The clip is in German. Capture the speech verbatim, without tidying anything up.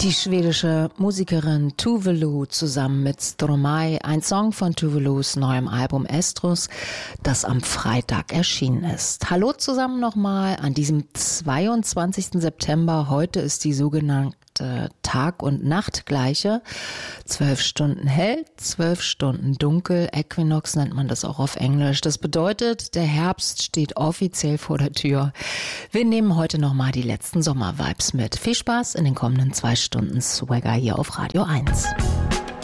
Die schwedische Musikerin Tove Lo zusammen mit Stromae, ein Song von Tove Los neuem Album Estrus, das am Freitag erschienen ist. Hallo zusammen nochmal an diesem zweiundzwanzigsten September. Heute ist die sogenannte Tag- und Nachtgleiche. Zwölf Stunden hell, zwölf Stunden dunkel. Äquinox nennt man das auch auf Englisch. Das bedeutet, der Herbst steht offiziell vor der Tür. Wir nehmen heute nochmal die letzten Sommervibes mit. Viel Spaß in den kommenden zwei Stunden Swagger hier auf Radio eins.